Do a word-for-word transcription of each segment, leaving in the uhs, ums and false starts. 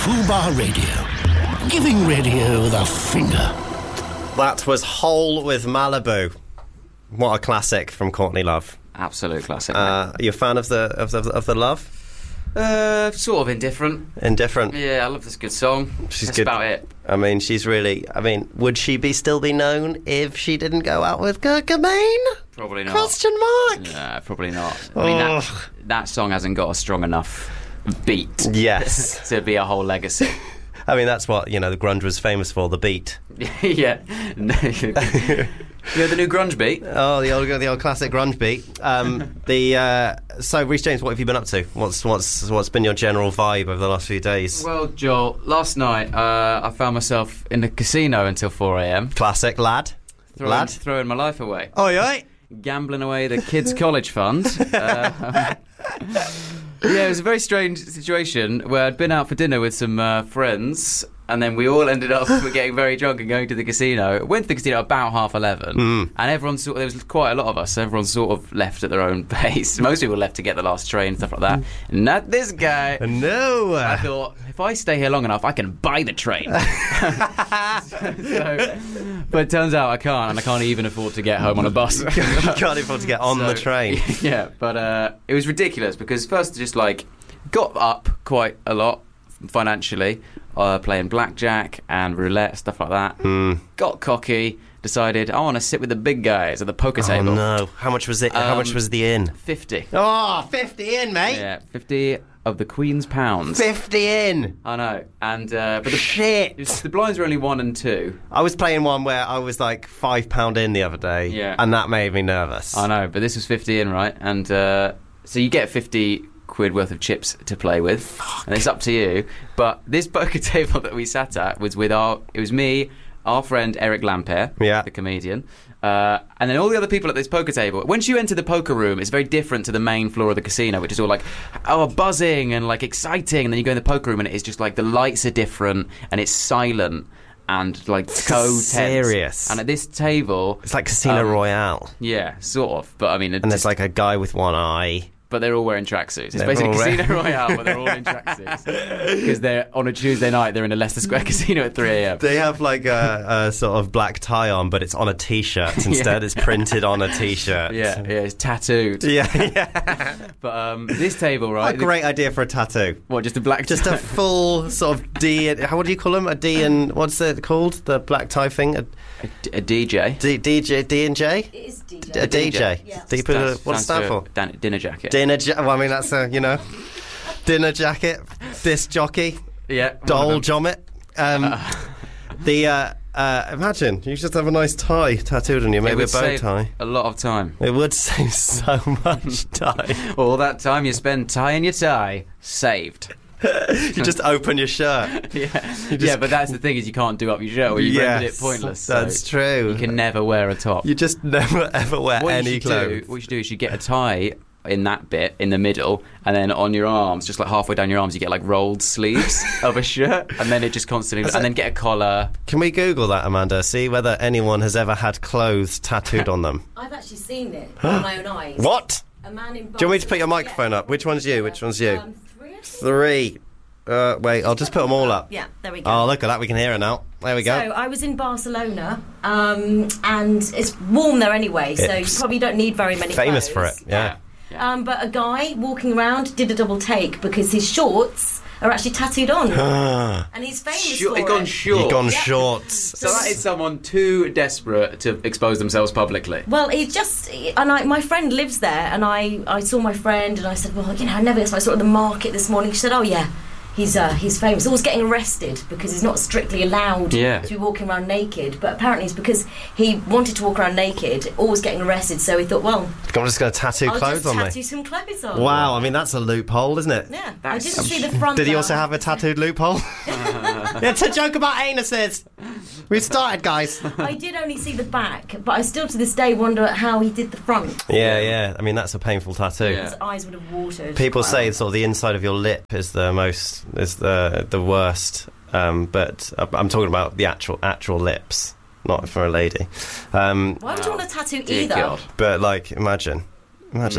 Fubar Radio. Giving radio the finger. That was Hole with Malibu. What a classic from Courtney Love. Absolute classic. Uh, are you a fan of the of the of the Love? Uh, sort of indifferent. Indifferent. Yeah, I love this good song. She's That's good. about it. I mean, she's really. I mean, would she be still be known if she didn't go out with Kurt Cobain? Probably not. Question mark. Yeah, probably not. I mean, that, that song hasn't got a strong enough beat. Yes. to be a whole legacy. I mean, that's what, you know, the grunge was famous for, the beat. Yeah. You know the new grunge beat? Oh, the old, the old classic grunge beat. Um, the uh, so, Rhys James, what have you been up to? What's what's what's been your general vibe over the last few days? Well, Joel, last night uh, I found myself in the casino until four a.m. Classic lad, throwing, lad, throwing my life away. Oh, yeah. Gambling away the kids' college fund. Uh, yeah, it was a very strange situation where I'd been out for dinner with some uh, friends, and then we all ended up getting very drunk and going to the casino. Went to the casino about half eleven, mm. and everyone sort of, there was quite a lot of us, so everyone sort of left at their own pace. Most people left to get the last train and stuff like that. Not this guy. No. I thought, if I stay here long enough, I can buy the train. so, but it turns out I can't, and I can't even afford to get home on a bus. You can't afford to get on So, the train. Yeah, but uh, it was ridiculous because first just like got up quite a lot financially, uh, playing blackjack and roulette, stuff like that. Mm. Got cocky, decided I want to sit with the big guys at the poker Oh, table. no. How much was it? Um, How much was the inn? fifty. Oh, fifty in, mate. Yeah, fifty of the Queen's pounds. fifty in. I know, and uh, but the, Shit. it's- the blinds were only one and two. I was playing one where I was like five pound in the other day, Yeah. and that made me nervous. I know, but this was fifty in, right? And uh, so you get fifty quid worth of chips to play with, Fuck. And it's up to you. But this poker table that we sat at was with our, it was me, our friend Eric Lampere, Yeah. the comedian, uh, and then all the other people at this poker table. Once you enter the poker room, it's very different to the main floor of the casino, which is all like, oh, buzzing and like exciting. And then you go in the poker room and it's just like the lights are different and it's silent and like so tense. Serious. And at this table, It's like Casino Um, Royale. yeah, sort of. But I mean, it And just, there's like a guy with one eye. but they're all wearing tracksuits. It's They're basically all Casino wearing- Royale, but they're all in tracksuits because they're on a Tuesday night. They're in a Leicester Square casino at three a.m. They have like a, a sort of black tie on, but it's on a t-shirt instead. It's printed on a t-shirt. Yeah, yeah, it's tattooed. Yeah, yeah. But um, this table, What right? a great idea for a tattoo. What, just a black? Just a full sort of D. How what do you call them? A D and what's it called? The black tie thing. A, a, a D J. D, DJ, D and J. It is D J. A D J. Yeah. Do you put a, what does it stand Stands for? Dan- dinner jacket. Dinner. Ja- well, I mean that's a you know, dinner jacket, disc jockey, yeah. doll jommet. Um, Uh. the uh, uh, imagine you just have a nice tie tattooed on you, It maybe a would bow save tie. a lot of time. It would save so much time. All that time you spend tying your tie, saved. You just open your shirt. Yeah, just- yeah, but that's the thing is you can't do up your shirt or you rendered it Yes, pointless. so That's true. You can never wear a top. You just never ever wear what any you should clothes. do, what you should do is you get a tie in that bit in the middle, and then on your arms, just like halfway down your arms, you get like rolled sleeves of a shirt, and then it just constantly, and then get a collar. Can we Google that, Amanda? See whether anyone has ever had clothes tattooed on them. I've actually seen it with my own eyes. What? A man in. Do you want me to put your microphone up? Which one's you? Which one's you? Um, three. I think? Three. Uh, wait, I'll just put them all up. Yeah, there we go. Oh, look at that. We can hear it now. There we go. So I was in Barcelona, um, and it's warm there anyway, so It's you probably don't need very many Famous for clothes. it, yeah. Yeah. Um, but a guy walking around did a double take because his shorts are actually tattooed on, and he's famous Short, for it's gone it. short. You've gone Yeah. shorts. So that is someone too desperate to expose themselves publicly. Well, he just and I, my friend lives there, and I, I saw my friend, and I said, well, you know, I never. So I saw it at the market this morning. She said, oh yeah. He's uh, he's famous. Always getting arrested because he's not strictly allowed Yeah. to be walking around naked. But apparently it's because he wanted to walk around naked, always getting arrested. So he thought, well, I'm just going to tattoo I'll clothes just on tattoo me. some clothes on. Wow, I mean, that's a loophole, isn't it? Yeah, That's- I didn't see the front. Did he though. also have a tattooed loophole? It's a joke about anuses. We've started, guys. I did only see the back, but I still to this day wonder how he did the front. Yeah, yeah. I mean, that's a painful tattoo. Yeah. His eyes would have watered. People say sort of the inside of your lip is the most is the the worst, um, but I'm talking about the actual actual lips, not for a lady. Um, Why would you want a tattoo Dear either? God. but like, imagine, imagine Mm. that.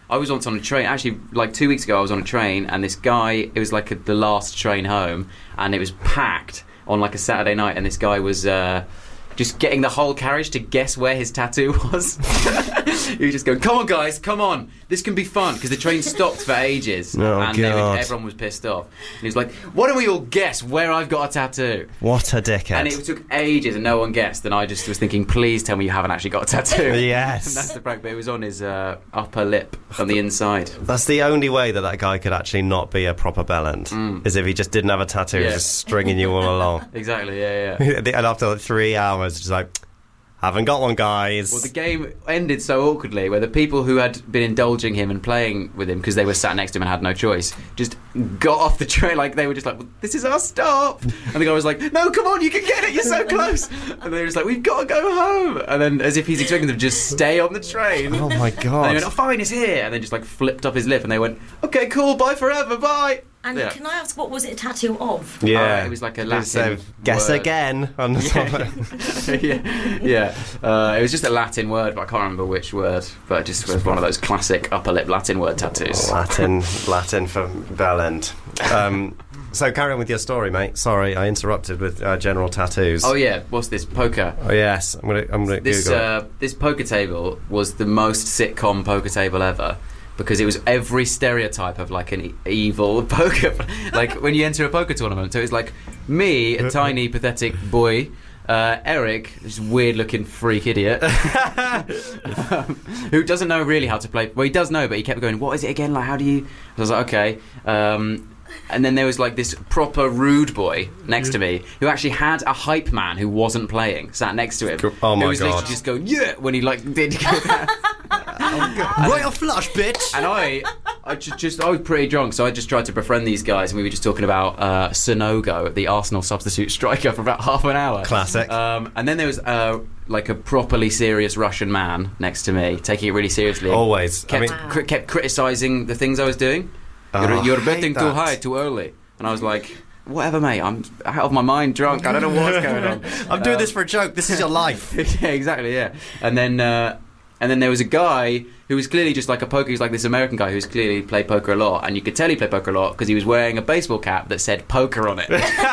I was once on a train. Actually, like two weeks ago, I was on a train, and this guy. It was like a, the last train home, and it was packed on like a Saturday night, and this guy was. Uh, Just getting the whole carriage to guess where his tattoo was. He was just going, come on, guys, come on. This can be fun. Because the train stopped for ages. Oh, and they were, God. everyone was pissed off. And he was like, why don't we all guess where I've got a tattoo? What a dickhead. And it took ages and no one guessed. And I just was thinking, please tell me you haven't actually got a tattoo. Yes. And that's the prank. But it was on his uh, upper lip on the inside. That's the only way that that guy could actually not be a proper bellend, Mm. is if he just didn't have a tattoo, Yeah. just stringing you all along. Exactly, yeah, yeah. And after like three hours, just like, haven't got one, guys. Well, the game ended so awkwardly where the people who had been indulging him and playing with him because they were sat next to him and had no choice just got off the train. Like, they were just like, well, this is our stop. And the guy was like, no, come on, you can get it, you're so close. And they were just like, we've got to go home. And then as if he's expecting them to just stay on the train. Oh, my And God. they went, oh, fine, it's here. And then just like flipped off his lip and they went, okay, cool, bye forever, bye. And Yeah. can I ask, what was it a tattoo of? Yeah. Uh, it was like a It Latin said, guess word. again. On the top. yeah, yeah. Uh, it was just a Latin word, but I can't remember which word. But it just was one of those classic upper lip Latin word tattoos. Latin, Latin for bellend. Um, so carry on with your story, mate. Sorry, I interrupted with uh, general tattoos. Oh yeah, what's this poker? Oh, yes, I'm gonna, I'm gonna This Google it. uh, this poker table was the most sitcom poker table ever. Because it was every stereotype of like an e- evil poker, like when you enter a poker tournament. So it was like me, a tiny pathetic boy, uh, Eric, this weird-looking freak idiot, um, who doesn't know really how to play. Well, he does know, but he kept going, "What is it again? Like, how do you?" So I was like, "Okay." Um, and then there was like this proper rude boy next to me who actually had a hype man who wasn't playing, sat next to him. Oh my who was God. literally just going, "Yeah," when he like did. Royal flush, bitch! And I, I ju- just, I was pretty drunk, so I just tried to befriend these guys, and we were just talking about uh, Sonogo, the Arsenal substitute striker, for about half an hour. Classic. Um, and then there was uh, like a properly serious Russian man next to me, taking it really seriously. Always. I Kept, mean, Wow. cri- kept criticising the things I was doing. Oh, you're I you're hate betting too that. high, too early. And I was like, whatever, mate. I'm out of my mind, drunk. I don't know what's going on. I'm doing Um, this for a joke. This is your life. yeah, exactly, yeah. And then uh, and then there was a guy who was clearly just like a poker. He was like this American guy who's clearly played poker a lot, and you could tell he played poker a lot because he was wearing a baseball cap that said poker on it.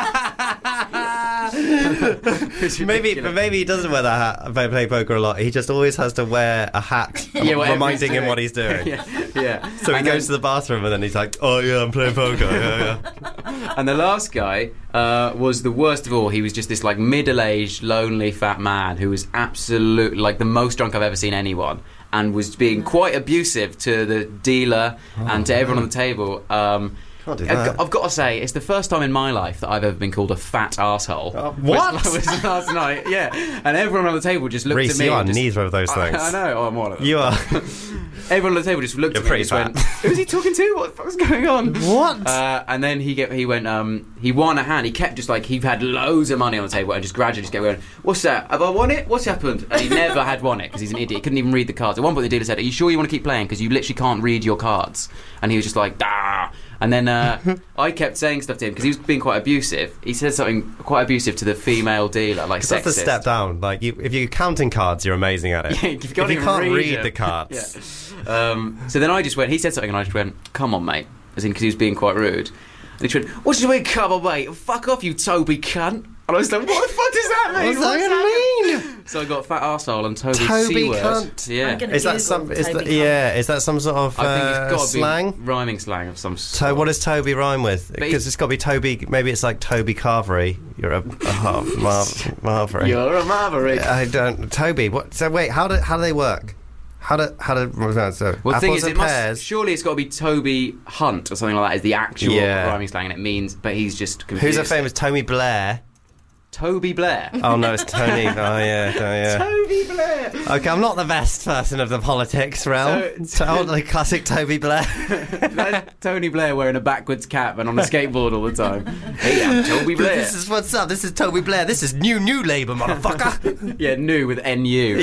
It's Maybe, ridiculous. but maybe he doesn't wear that hat. Play, play poker a lot. He just always has to wear a hat, Yeah, whatever reminding he's him doing. what he's doing. yeah, yeah. So he And goes to then- the bathroom and then he's like, "Oh yeah, I'm playing poker." Yeah, yeah. And the last guy uh, was the worst of all. He was just this like middle-aged, lonely, fat man who was absolutely like the most drunk I've ever seen anyone, and was being quite abusive to the dealer and to everyone on the table. Um, Can't do I've that. got, I've got to say, it's the first time in my life that I've ever been called a fat arsehole. Oh, what? Was, was last night, yeah. And everyone on the table just looked Reece, at me. you are and just, neither of those I, things. I know, oh, I'm one of them. You are. Everyone on the table just looked You're at me and pretty just went, who's he talking to? What the fuck's going on? What? Uh, and then he get, he went, um, he won a hand. He kept just like, he had loads of money on the table and just gradually just kept going, what's that? Have I won it? What's happened? And he never had won it because he's an idiot. He couldn't even read the cards. At one point the dealer said, are you sure you want to keep playing? Because you literally can't read your cards. And he was just like, ah. And then uh, I kept saying stuff to him because he was being quite abusive. He said something quite abusive to the female dealer, like That's the sexist. step down. Like, you, if you're counting cards, you're amazing at it. Yeah, you if can't you even can't read read, them. the cards, Yeah. Um, so then I just went, he said something and I just went, come on, mate. As in, because he was being quite rude. And he just went, what do you mean, come on, mate? Fuck off, you Toby cunt. And I was like, what the fuck does that mean? What's that gonna mean? So I got fat arsehole and Toby, Toby C-word. cunt. Yeah. I'm gonna Is that Google some? Is Toby that, cunt. yeah? Is that some sort of I think uh, it's got to slang? be rhyming slang of some sort. To, what does Toby rhyme with? But he- Because it's got to be Toby. Maybe it's like Toby Carvery. You're a, a half Mar- Marvery. You're a maverick. I don't. Toby. What? So wait. How do how do they work? How do how do so Well, the thing apples is, and it must, pears? surely it's got to be Toby Hunt or something like that is the actual Yeah. rhyming slang, and it means, but he's just confused. Who's a famous Tony Blair? Toby Blair. Oh no, it's Tony. Oh yeah, oh, yeah. Toby Blair. Okay, I'm not the best person of the politics realm. So- So, the classic Toby Blair. That's Tony Blair wearing a backwards cap and on a skateboard all the time. Hey, I'm Toby Blair. This is what's up. This is Toby Blair. This is new new Labour, motherfucker. Yeah, new with N U.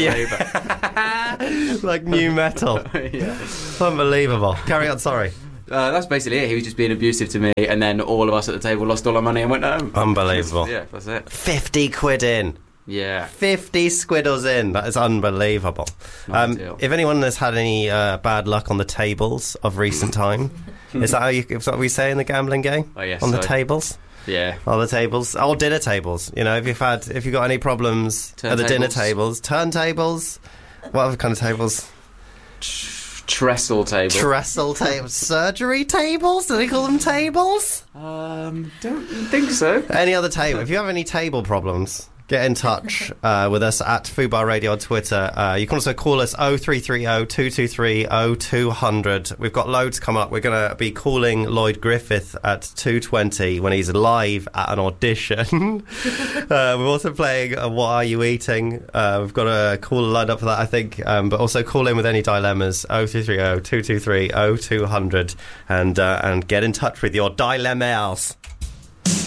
Yeah. Like new metal. yeah. Unbelievable. Carry on. Sorry. Uh, that's basically it. He was just being abusive to me, and then all of us at the table lost all our money and went home. Unbelievable. Yeah, that's it. Fifty quid in. Yeah. fifty squiddles in. That is unbelievable. Not Um, ideal. if anyone has had any uh, bad luck on the tables of recent time, is that how you? Is that what we say in the gambling game? Oh, yes, on the so- tables. Yeah. On the tables, oh, dinner tables. You know, if you've had, if you've got any problems at the dinner Turntables. tables, turntables. What other kind of tables? Trestle table. Trestle tables, surgery tables. Do they call them tables? um, don't think so. Any other table? If you have any table problems, get in touch uh, with us at Fubar Radio on Twitter. Uh, you can also call us oh three three oh, two two three, oh two hundred. We've got loads coming up. We're going to be calling Lloyd Griffith at two twenty when he's live at an audition. uh, we're also playing uh, What Are You Eating? Uh, we've got a caller lined up for that, I think. Um, but also call in with any dilemmas, oh three three oh, two two three, oh two hundred, and, uh, and get in touch with your dilemmas.